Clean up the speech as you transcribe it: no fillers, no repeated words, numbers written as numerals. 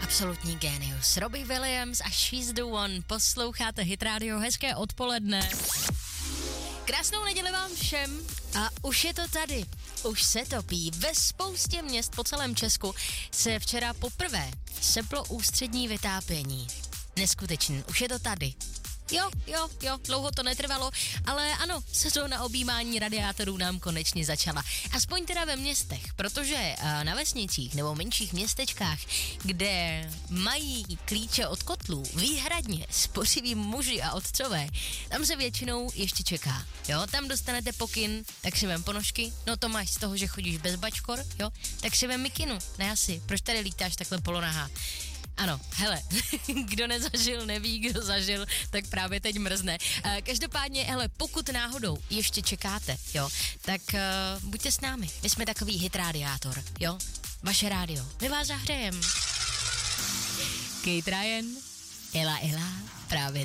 Absolutní génius. Robbie Williams a She's the One. Posloucháte Hit Radio, hezké odpoledne. Krásnou neděli vám všem a už je to tady. Už se topí. Ve spoustě měst po celém Česku se včera poprvé seplo ústřední vytápění. Neskutečný, už je to tady. Jo, dlouho to netrvalo, ale ano, sezóna objímání radiátorů nám konečně začala. Aspoň teda ve městech, protože na vesnicích nebo menších městečkách, kde mají klíče od kotlů výhradně spořiví muži a otcové, tam se většinou ještě čeká. Jo, tam dostanete pokyn, tak si vem ponožky, no to máš z toho, že chodíš bez bačkor, jo, tak si vem mikinu, ne asi, proč tady lítáš takhle polonahá? Ano, hele, kdo nezažil, neví, kdo zažil, tak právě teď mrzne. Každopádně, hele, pokud náhodou ještě čekáte, jo, tak buďte s námi. My jsme takový hit radiátor, jo, vaše rádio. My vás zahřejem. Kate Ryan, Ela, právě